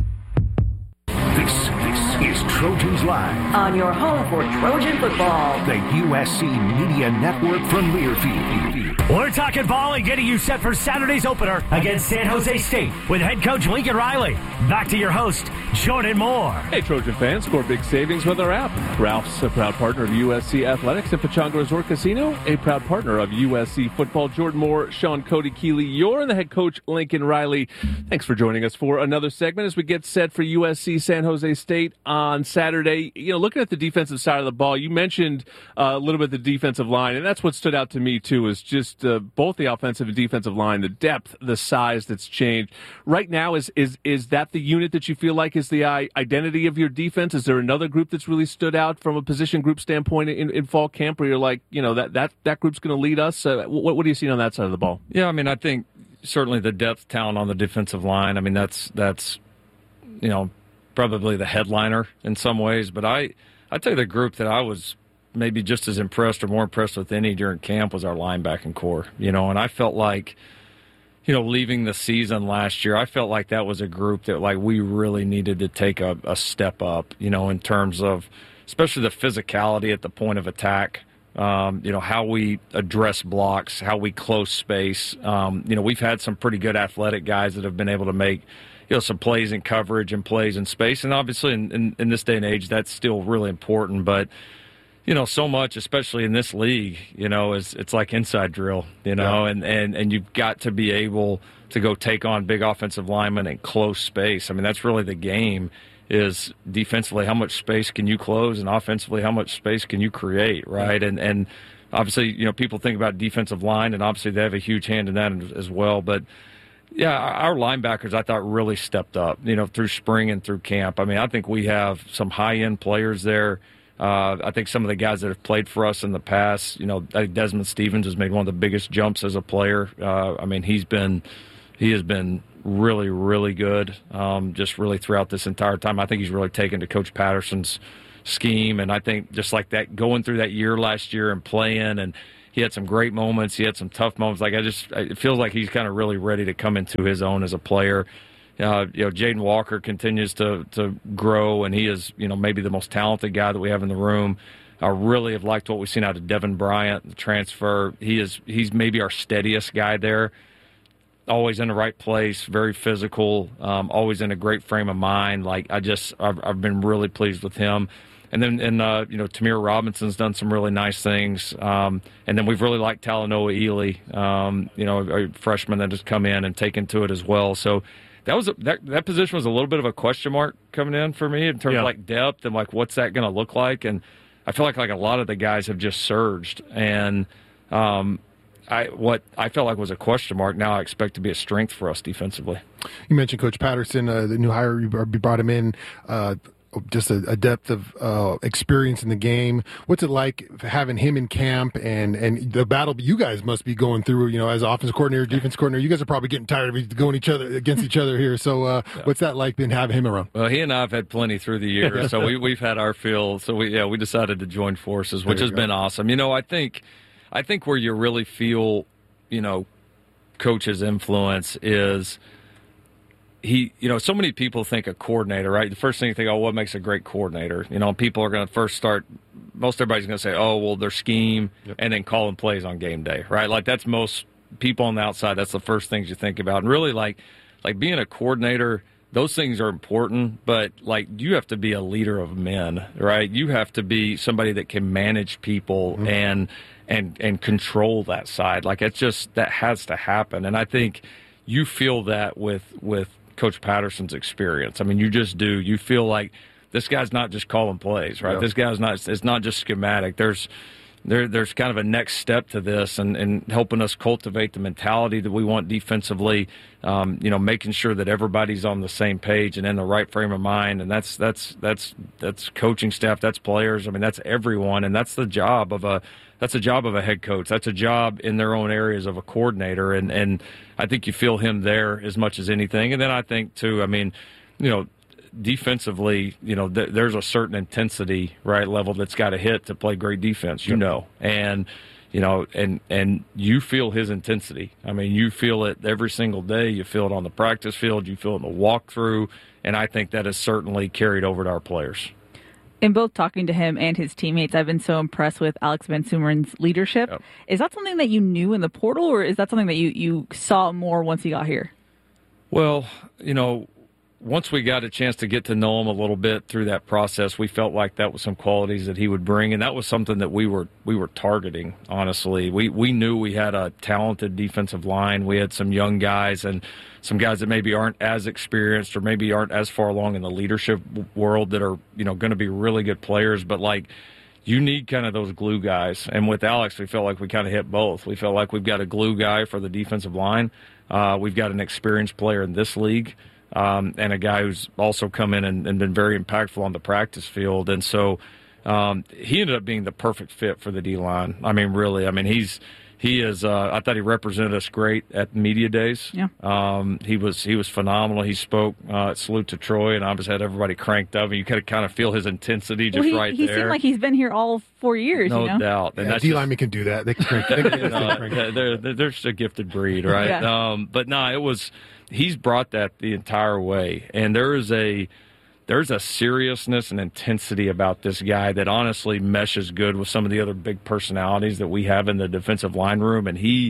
This is Trojans Live. On your home for Trojan football. The USC Media Network from Learfield. We're talking ball and getting you set for Saturday's opener against San Jose State with head coach Lincoln Riley. Back to your host, Jordan Moore. Hey, Trojan fans, score big savings with our app. Ralph's a proud partner of USC Athletics and Pechanga Resort Casino, a proud partner of USC football. Jordan Moore, Sean Cody Keeley, you're the head coach, Lincoln Riley. Thanks for joining us for another segment as we get set for USC San Jose State on Saturday. Looking at the defensive side of the ball, you mentioned a little bit the defensive line, and that's what stood out to me too, is just both the offensive and defensive line, the depth, the size that's changed. Right now, is that the unit that you feel like is the identity of your defense? Is there another group that's really stood out from a position group standpoint in fall camp where you're like, that group's going to lead us? What do you see on that side of the ball? Yeah, I think certainly the depth talent on the defensive line. That's probably the headliner in some ways. But I tell you, the group that I was maybe just as impressed or more impressed with any during camp was our linebacking core. And I felt like, leaving the season last year, I felt like that was a group that we really needed to take a step up, in terms of especially the physicality at the point of attack, how we address blocks, how we close space. We've had some pretty good athletic guys that have been able to make some plays in coverage and plays in space. And obviously in this day and age, that's still really important. But so much, especially in this league, it's like inside drill, and you've got to be able to go take on big offensive linemen in close space. I mean, that's really the game, is defensively how much space can you close, and offensively how much space can you create, right? And obviously, people think about defensive line, and obviously they have a huge hand in that as well. But, yeah, our linebackers, I thought, really stepped up, through spring and through camp. I mean, I think we have some high-end players there. I think some of the guys that have played for us in the past, I think Desmond Stevens has made one of the biggest jumps as a player. I mean, he has been really, really good, just really throughout this entire time. I think he's really taken to Coach Patterson's scheme, and I think just like that, going through that year last year and playing, and he had some great moments, he had some tough moments. Like it feels like he's kind of really ready to come into his own as a player. Jaden Walker continues to grow, and he is, maybe the most talented guy that we have in the room. I really have liked what we've seen out of Devin Bryant, the transfer. He's maybe our steadiest guy there. Always in the right place, very physical, always in a great frame of mind. Like I've been really pleased with him. And then, Tamir Robinson's done some really nice things. And then we've really liked Talanoa Ely, a freshman that has come in and taken to it as well. So that position was a little bit of a question mark coming in for me in terms of like depth and like what's that going to look like. And I feel like a lot of the guys have just surged. And what I felt like was a question mark, now I expect to be a strength for us defensively. You mentioned Coach Patterson, the new hire, you brought him in. Just a depth of experience in the game. What's it like having him in camp and the battle you guys must be going through, as offensive coordinator, defense coordinator? You guys are probably getting tired of going against each other here. So what's that like been having him around? Well, he and I have had plenty through the years, so we've had our fill. So we decided to join forces, which has been awesome. I think where you really feel, Coach's influence is so many people think a coordinator, right? The first thing you think, what makes a great coordinator? People are going to first start, most everybody's going to say, their scheme, and then calling plays on game day, right? Like that's most people on the outside, that's the first things you think about. And really like being a coordinator, those things are important, but like you have to be a leader of men, right? You have to be somebody that can manage people and control that side. Like it's just, that has to happen. And I think you feel that with Coach Patterson's experience. I mean, you just do. You feel like this guy's not just calling plays, right? This guy's not. It's not just schematic. There's kind of a next step to this, and helping us cultivate the mentality that we want defensively. Making sure that everybody's on the same page and in the right frame of mind. And that's coaching staff. That's players. I mean, that's everyone, and that's the job of a. That's a job of a head coach. That's a job in their own areas of a coordinator. And I think you feel him there as much as anything. And then I think, too, defensively, there's a certain intensity, right, level that's got to hit to play great defense, And, and you feel his intensity. I mean, you feel it every single day. You feel it on the practice field. You feel it in the walkthrough. And I think that has certainly carried over to our players. In both talking to him and his teammates, I've been so impressed with Alex Van Sumeren's leadership. Yep. Is that something that you knew in the portal, or is that something that you saw more once he got here? Well, once we got a chance to get to know him a little bit through that process, we felt like that was some qualities that he would bring, and that was something that we were targeting, honestly. We knew we had a talented defensive line. We had some young guys and some guys that maybe aren't as experienced or maybe aren't as far along in the leadership world that are, going to be really good players. But, you need kind of those glue guys. And with Alex, we felt like we kind of hit both. We felt like we've got a glue guy for the defensive line. We've got an experienced player in this league. And a guy who's also come in and been very impactful on the practice field. And so he ended up being the perfect fit for the D-line. I mean, really. I mean, he is. I thought he represented us great at media days. Yeah. He was phenomenal. He spoke at Salute to Troy, and I just had everybody cranked up. And you could kind of feel his intensity just right there. He seemed like he's been here all 4 years. No doubt. And D-linemen can do that. They can crank. They're just a gifted breed, right? Yeah. But no, it was. He's brought that the entire way, and there's a seriousness and intensity about this guy that honestly meshes good with some of the other big personalities that we have in the defensive line room, and he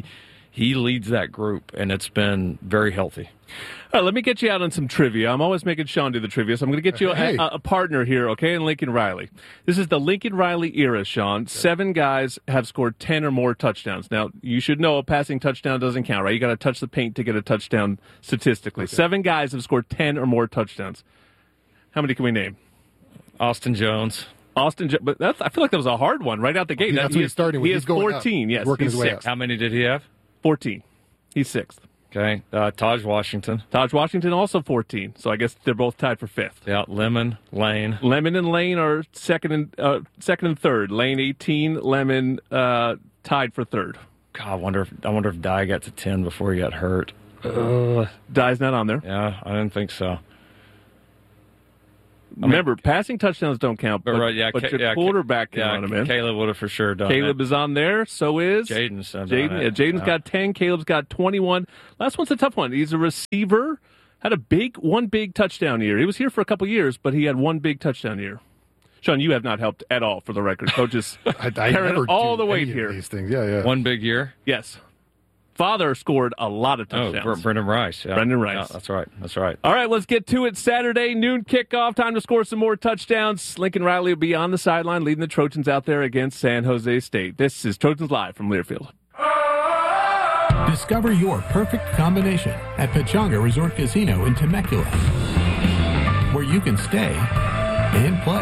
he leads that group, and it's been very healthy. All right, let me get you out on some trivia. I'm always making Sean do the trivia, so I'm going to get you a partner here, okay, in Lincoln Riley. This is the Lincoln Riley era, Sean. 7 guys have scored 10 or more touchdowns. Now, you should know a passing touchdown doesn't count, right? You got to touch the paint to get a touchdown statistically. Okay. 7 guys have scored 10 or more touchdowns. How many can we name? Austin Jones. But I feel like that was a hard one right out the gate. That's what he's starting with. He has 14, yes. Working he's his way 6th. up. How many did he have? 14. He's 6th. Okay. Taj Washington. Taj Washington also 14. So I guess they're both tied for 5th. Yeah. Lemon, Lane. Lemon and Lane are second and third. Lane 18. Lemon tied for 3rd. God, I wonder if Dye got to 10 before he got hurt. Dye's not on there. Yeah, I didn't think so. Remember, passing touchdowns don't count, but your quarterback can run them in. Caleb would have for sure done Caleb is on there, so is Jaden's Jaden's got 10, Caleb's got 21. Last one's a tough one. He's a receiver, had one big touchdown year. He was here for a couple years, but he had one big touchdown year. Sean, you have not helped at all for the record. Coaches I never all do the weight any here. Of these things. Yeah. One big year? Yes. Father scored a lot of touchdowns. Oh, Brendan Rice. Yeah. Brendan Rice. Yeah, that's right. All right, let's get to it. Saturday, noon kickoff. Time to score some more touchdowns. Lincoln Riley will be on the sideline leading the Trojans out there against San Jose State. This is Trojans Live from Learfield. Discover your perfect combination at Pechanga Resort Casino in Temecula, where you can stay and play,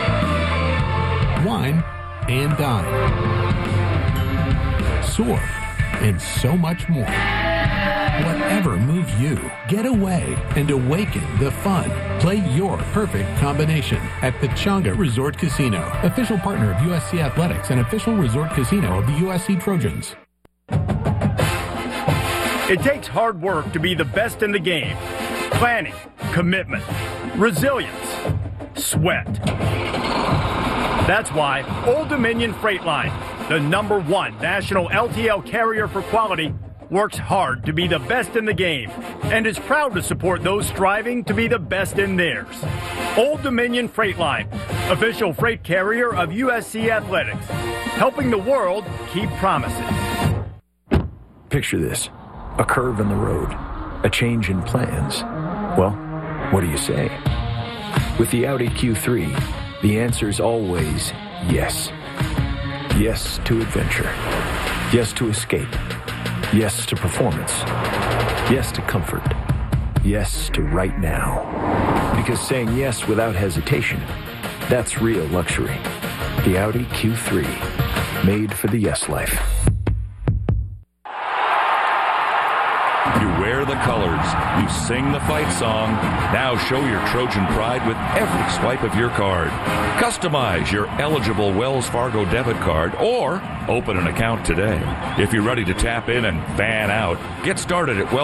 wine and dine, soar, and so much more. Whatever moves you, get away and awaken the fun. Play your perfect combination at Pechanga Resort Casino, official partner of USC Athletics and official resort casino of the USC Trojans. It takes hard work to be the best in the game. Planning, commitment, resilience, sweat. That's why Old Dominion Freight Line, the #1 national LTL carrier for quality, works hard to be the best in the game and is proud to support those striving to be the best in theirs. Old Dominion Freight Line, official freight carrier of USC Athletics, helping the world keep promises. Picture this, a curve in the road, a change in plans. Well, what do you say? With the Audi Q3, the answer is always yes. Yes to adventure. Yes to escape. Yes to performance. Yes to comfort. Yes to right now. Because saying yes without hesitation, that's real luxury. The Audi Q3, made for the yes life. You wear the colors. You sing the fight song. Now show your Trojan pride with every swipe of your card. Customize your eligible Wells Fargo debit card or open an account today. If you're ready to tap in and fan out, get started at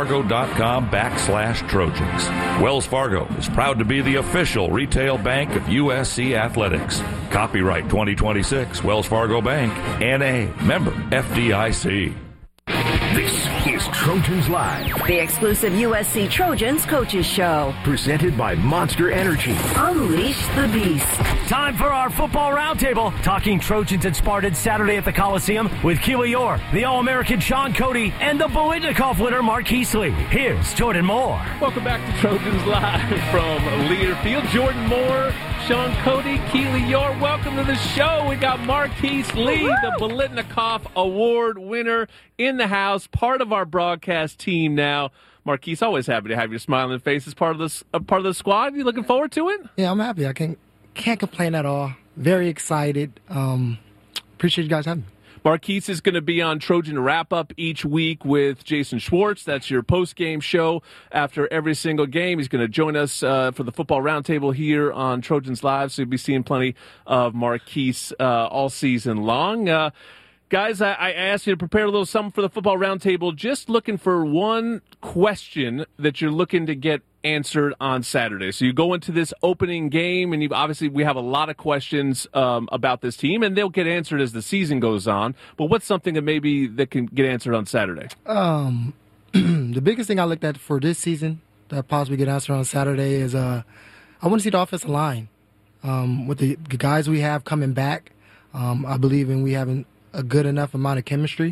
wellsfargo.com/Trojans. Wells Fargo is proud to be the official retail bank of USC Athletics. Copyright 2026 Wells Fargo Bank, N.A., member FDIC. This is Trojans Live, the exclusive USC Trojans Coaches Show. Presented by Monster Energy. Unleash the beast. Time for our football roundtable. Talking Trojans and Spartans Saturday at the Coliseum with Keely Orr, the All-American Sean Cody, and the Bolitnikoff winner Marquise Lee. Here's Jordan Moore. Welcome back to Trojans Live from Learfield. Jordan Moore, Sean Cody, Keely Orr. Welcome to the show. We got Marquise Lee, the Bolitnikoff Award winner, in the house, part of our broadcast team now. Marquise, always happy to have your smiling face as part of the squad. You looking forward to it? Yeah, I'm happy. I can't complain at all. Very excited. Appreciate you guys having me. Marquise is going to be on Trojan Wrap-Up each week with Jason Schwartz. That's your post-game show after every single game. He's going to join us for the Football Roundtable here on Trojans Live, so you'll be seeing plenty of Marquise all season long. Guys, I asked you to prepare a little something for the Football Roundtable. Just looking for one question that you're looking to get answered on Saturday. So you go into this opening game, and obviously we have a lot of questions about this team, and they'll get answered as the season goes on. But what's something that can get answered on Saturday? The biggest thing I looked at for this season that possibly get answered on Saturday is I want to see the offensive line. With the guys we have coming back, I believe in we having a good enough amount of chemistry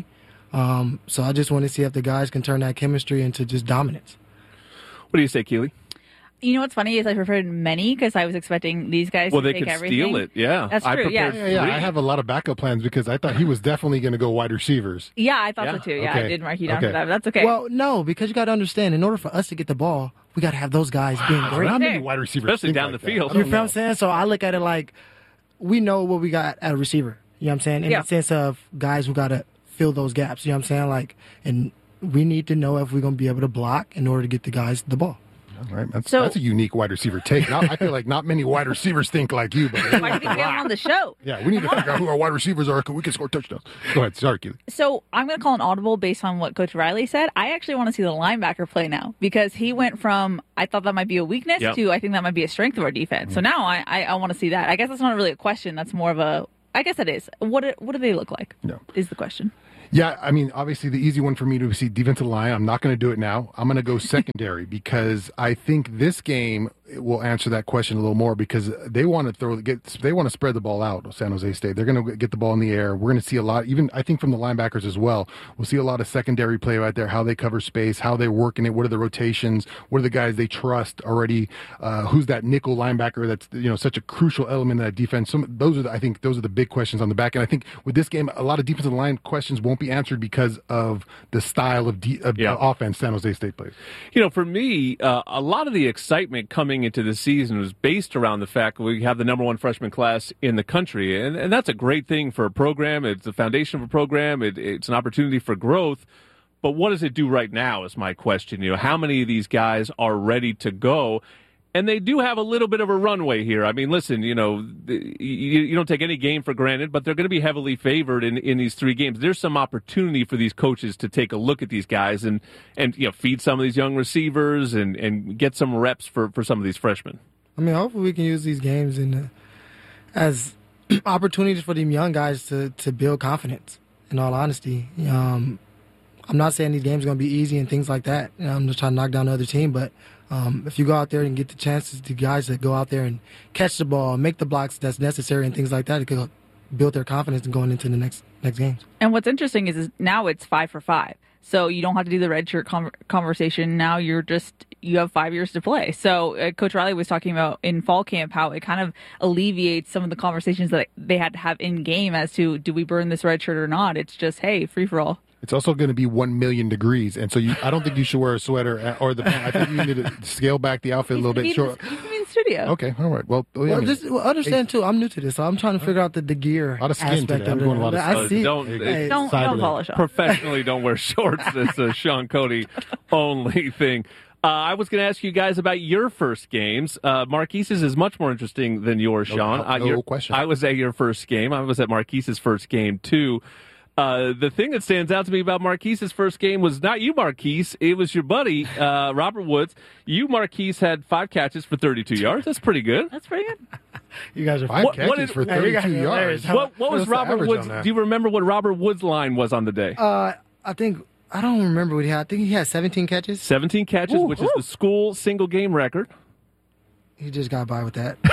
So I just want to see if the guys can turn that chemistry into just dominance. What do you say, Keely? You know what's funny is I preferred many because I was expecting these guys to take everything. Well, they could steal it, yeah. That's true, yeah. I have a lot of backup plans because I thought he was definitely going to go wide receivers. Yeah, I thought so too. Yeah, okay. I did mark you down for that, but that's okay. Well, no, because you got to understand, in order for us to get the ball, we got to have those guys being great. How many wide receivers? Especially down the field. You feel what I'm saying? So I look at it like we know what we got at a receiver. You know what I'm saying? In the sense of guys who got to fill those gaps. You know what I'm saying? Like, and we need to know if we're going to be able to block in order to get the guys the ball. All right, that's a unique wide receiver take. I feel like not many wide receivers think like you. But why do you think we have them on the show? Yeah, we need to figure out who our wide receivers are. We can score touchdowns. Go ahead. Sorry, Keely. So I'm going to call an audible based on what Coach Riley said. I actually want to see the linebacker play now because he went from I thought that might be a weakness to I think that might be a strength of our defense. Mm-hmm. So now I want to see that. I guess that's not really a question. That's more of a I guess it is. What do they look like? No. Is the question. Yeah, I mean, obviously the easy one for me to see defensive line. I'm not going to do it now. I'm going to go secondary because I think this game will answer that question a little more because they want to they want to spread the ball out. San Jose State. They're going to get the ball in the air. We're going to see a lot, even I think from the linebackers as well. We'll see a lot of secondary play right there. How they cover space, how they're working it. What are the rotations? What are the guys they trust already? Who's that nickel linebacker? That's such a crucial element of that defense. I think those are the big questions on the back end. I think with this game, a lot of defensive line questions won't be answered because of the style of offense San Jose State plays. For me, a lot of the excitement coming into the season was based around the fact that we have the number one freshman class in the country, and that's a great thing for a program. It's the foundation of a program. It's an opportunity for growth. But what does it do right now is my question. How many of these guys are ready to go? And they do have a little bit of a runway here. I mean, listen, you don't take any game for granted, but they're going to be heavily favored in these 3 games. There's some opportunity for these coaches to take a look at these guys and feed some of these young receivers and get some reps for some of these freshmen. I mean, hopefully we can use these games as opportunities for them young guys to build confidence, in all honesty. I'm not saying these games are going to be easy and things like that. I'm just trying to knock down the other team, but if you go out there and get the chances to guys that go out there and catch the ball, make the blocks that's necessary and things like that, it could build their confidence in going into the next games. And what's interesting is now it's 5 for 5. So you don't have to do the redshirt conversation. Now you have 5 years to play. So Coach Riley was talking about in fall camp how it kind of alleviates some of the conversations that they had to have in game as to do we burn this redshirt or not. It's just, hey, free for all. It's also going to be 1 million degrees, and so I don't think you should wear a sweater or the pants. I think you need to scale back the outfit a little bit. He's in studio. Okay, all right. Well, understand too. I'm new to this, so I'm trying to figure out the gear. A lot of skin today. I'm doing a lot of stuff. Don't polish up. Professionally, don't wear shorts. It's a Sean Cody only thing. I was going to ask you guys about your first games. Marquise's is much more interesting than yours, Sean. No question. I was at your first game. I was at Marquise's first game too. The thing that stands out to me about Marquise's first game was not you, Marquise. It was your buddy, Robert Woods. You, Marquise, had 5 catches for 32 yards. That's pretty good. That's pretty good. You guys are 5 catches for 32 yards. What was Robert Woods? Do you remember what Robert Woods' line was on the day? I don't remember what he had. I think he had 17 catches. 17 catches, which is the school single game record. He just got by with that.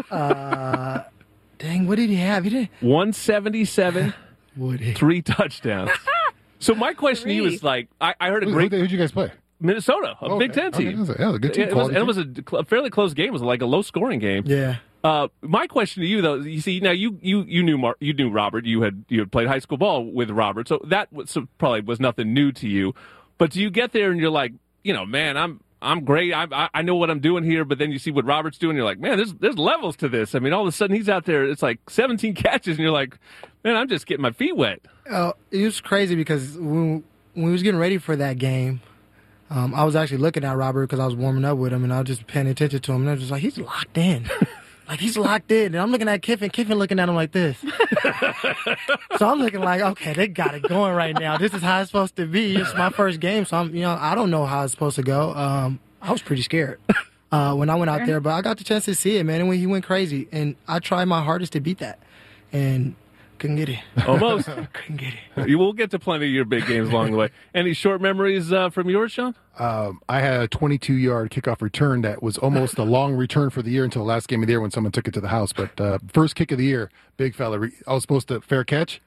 Dang, what did he have? He did 177. 3 touchdowns. So my question to you is I heard a great. Who'd you guys play? Minnesota, a Big Ten team. Okay. Yeah, a good team. It was a fairly close game. It was like a low scoring game. Yeah. My question to you though, you see, now you knew Robert. You had played high school ball with Robert, so that probably was nothing new to you. But do you get there and you're like, man, I'm great. I know what I'm doing here, but then you see what Robert's doing. You're like, man, there's levels to this. I mean, all of a sudden he's out there. It's like 17 catches, and you're like, man, I'm just getting my feet wet. It was crazy because when we was getting ready for that game, I was actually looking at Robert because I was warming up with him, and I was just paying attention to him. And I was just like, he's locked in. He's locked in. And I'm looking at Kiffin looking at him like this. So I'm looking like, okay, they got it going right now. This is how it's supposed to be. It's my first game, so I don't know how it's supposed to go. I was pretty scared when I went out there, but I got the chance to see it, man. And when he went crazy, and I tried my hardest to beat that, and couldn't get it. Almost. Couldn't get it. You will get to plenty of your big games along the way. Any short memories from yours, Sean? I had a 22-yard kickoff return that was almost a long return for the year until the last game of the year when someone took it to the house. But first kick of the year, big fella. I was supposed to fair catch. Nah,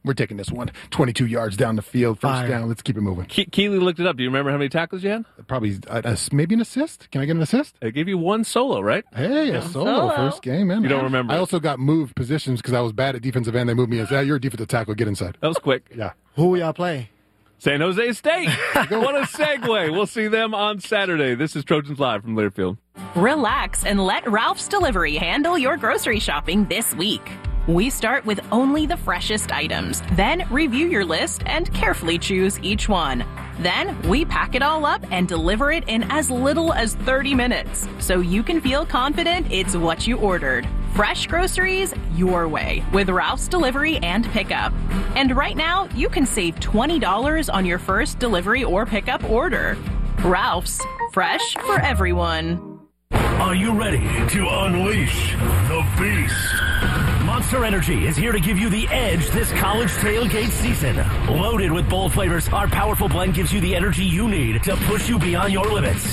We're taking this one. 22 yards down the field, first down. Let's keep it moving. Keely looked it up. Do you remember how many tackles you had? Probably maybe an assist. Can I get an assist? I gave you one solo, right? Hey, a solo. First game, man. You don't remember. I also got moved positions because I was bad at defensive end. They moved me as, you're a defensive tackle. Get inside. That was quick. Yeah. Who will y'all play? San Jose State. What a segue. We'll see them on Saturday. This is Trojans Live from Learfield. Relax and let Ralph's Delivery handle your grocery shopping this week. We start with only the freshest items, then review your list and carefully choose each one. Then we pack it all up and deliver it in as little as 30 minutes, so you can feel confident it's what you ordered. Fresh groceries your way with Ralph's Delivery and Pickup. And right now, you can save $20 on your first delivery or pickup order. Ralph's, fresh for everyone. Are you ready to unleash the beast? Monster Energy is here to give you the edge this college tailgate season. Loaded with bold flavors, our powerful blend gives you the energy you need to push you beyond your limits.